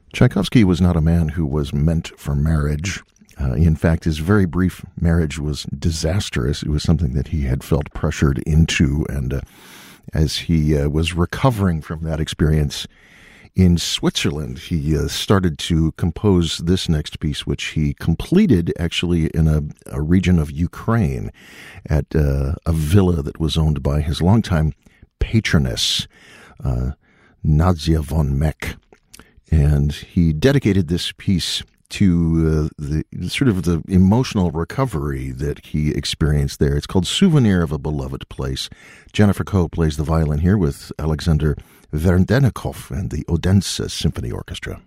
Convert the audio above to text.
Tchaikovsky was not a man who was meant for marriage. In fact, his very brief marriage was disastrous. It was something that he had felt pressured into, and as he was recovering from that experience in Switzerland, he started to compose this next piece, which he completed actually in a region of Ukraine at a villa that was owned by his longtime patroness, Nadia von Meck. And he dedicated this piece to the sort of the emotional recovery that he experienced there. It's called Souvenir of a Beloved Place. Jennifer Coe plays the violin here with Alexander Verdenikov and the Odense Symphony Orchestra.